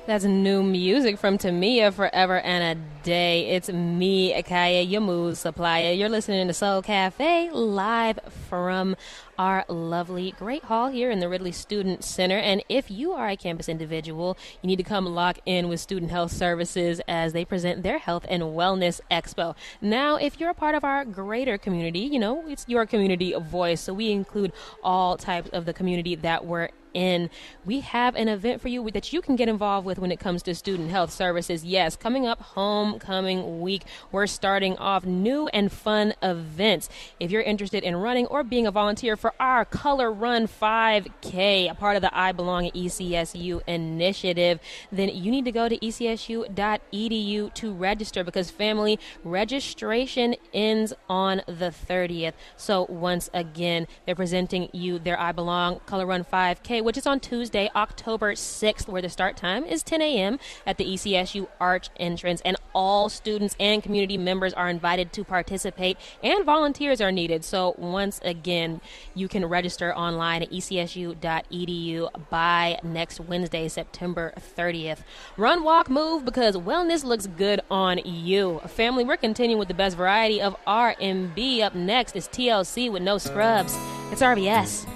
That's new music from Tamia, Forever and a Day. It's me, Akaya, your mood supplier. You're listening to Soul Cafe live from our lovely Great Hall here in the Ridley Student Center. And if you are a campus individual, you need to come lock in with Student Health Services as they present their Health and Wellness Expo. Now, if you're a part of our greater community, you know, it's your community voice. So we include all types of the community that we're in. We have an event for you that you can get involved with when it comes to student health services. Yes, coming up homecoming week, we're starting off new and fun events. If you're interested in running or being a volunteer for our Color Run 5K, a part of the I Belong at ECSU initiative, then you need to go to ecsu.edu to register, because family registration ends on the 30th. So once again, they're presenting you their I Belong Color Run 5K, which is on Tuesday, October 6th, where the start time is 10 a.m. at the ECSU Arch entrance. And all students and community members are invited to participate, and volunteers are needed. So once again, you can register online at ecsu.edu by next Wednesday, September 30th. Run, walk, move, because wellness looks good on you. Family, we're continuing with the best variety of R&B. Up next is TLC with No Scrubs. It's RBS.